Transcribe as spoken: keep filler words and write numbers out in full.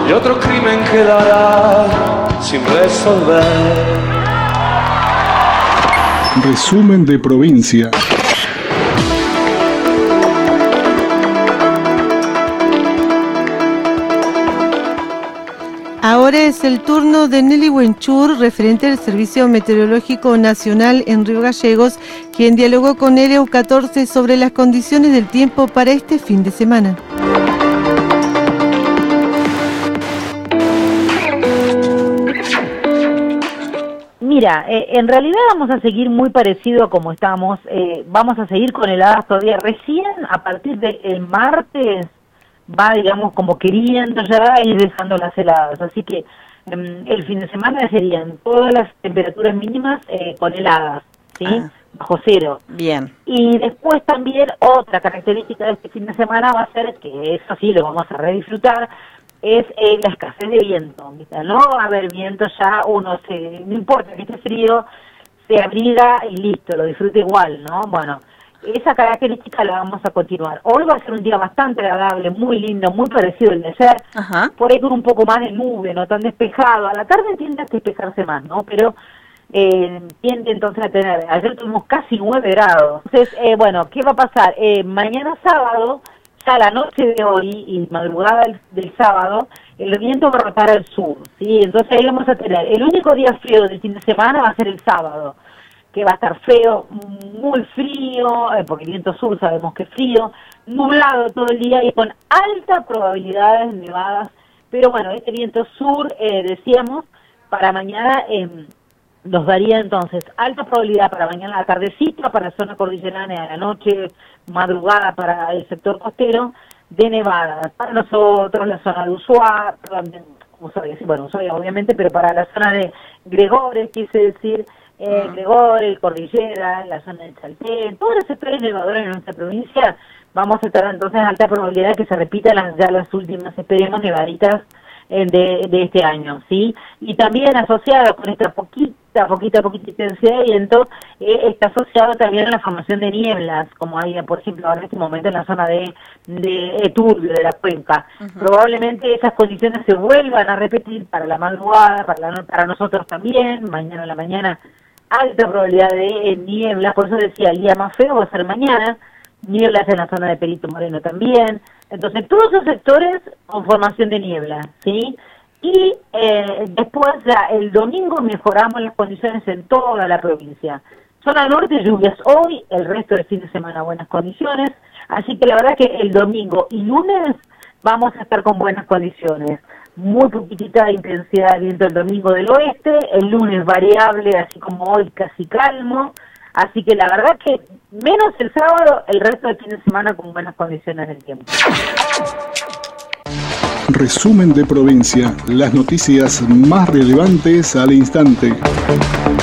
y otro crimen quedará sin resolver. Resumen de provincia. Ahora es el turno de Nelly Wenchur, referente del Servicio Meteorológico Nacional en Río Gallegos, quien dialogó con L U catorce sobre las condiciones del tiempo para este fin de semana. Mira, eh, en realidad vamos a seguir muy parecido a como estamos, eh, vamos a seguir con heladas todavía. Recién a partir del martes va, digamos, como queriendo ya ir dejando las heladas, así que eh, el fin de semana serían todas las temperaturas mínimas eh, con heladas, ¿sí? Ah. Bajo cero. Bien. Y después también otra característica de este fin de semana va a ser, que eso sí lo vamos a redisfrutar, es eh, la escasez de viento, ¿viste? No va a haber viento ya, uno se, no importa que esté frío, se abriga y listo, lo disfruta igual, ¿no? Bueno, esa característica la vamos a continuar. Hoy va a ser un día bastante agradable, muy lindo, muy parecido al de ayer, Ajá. por ahí con un poco más de nube, no tan despejado. A la tarde tiende a despejarse más, ¿no? Pero eh, tiende entonces a tener, ayer tuvimos casi nueve grados. Entonces, eh, bueno, ¿qué va a pasar? Eh, mañana sábado, ya la noche de hoy y madrugada del, del sábado, el viento va a rotar al sur, ¿sí? Entonces ahí vamos a tener, el único día frío del fin de semana va a ser el sábado, que va a estar feo, muy frío, eh, porque el viento sur sabemos que es frío, nublado todo el día y con altas probabilidades de nevadas, pero bueno, este viento sur, eh, decíamos, para mañana eh, nos daría entonces alta probabilidad para mañana a la tardecita, para la zona cordillerana, a la noche, madrugada para el sector costero, de nevadas. Para nosotros, la zona de Ushuaia, Ushuaia, sí, bueno, Ushuaia obviamente, pero para la zona de Gregores, quise decir, eh, Gregores, Cordillera, la zona de Chaltén, todos los sectores nevadores en nuestra provincia, vamos a estar entonces en alta probabilidad que se repitan las, ya las últimas, esperemos, nevaditas eh, de, de este año, ¿sí? Y también asociado con esta poquita, poquita, poquita intensidad de viento, eh, está asociado también a la formación de nieblas, como hay, por ejemplo, ahora en este momento en la zona de, de Turbio, de la cuenca. Uh-huh. Probablemente esas condiciones se vuelvan a repetir para la madrugada, para, la, para nosotros también, mañana en la mañana, alta probabilidad de eh, nieblas, por eso decía, el día más feo va a ser mañana, nieblas en la zona de Perito Moreno también. Entonces, todos esos sectores con formación de niebla, ¿sí? Y eh, después, ya el domingo, mejoramos las condiciones en toda la provincia. Zona norte, lluvias hoy, el resto del fin de semana, buenas condiciones. Así que la verdad que el domingo y lunes vamos a estar con buenas condiciones. Muy poquitita intensidad de viento el domingo del oeste, el lunes variable, así como hoy, casi calmo. Así que la verdad que menos el sábado, el resto del fin de semana con buenas condiciones del tiempo. Resumen de provincia, las noticias más relevantes al instante.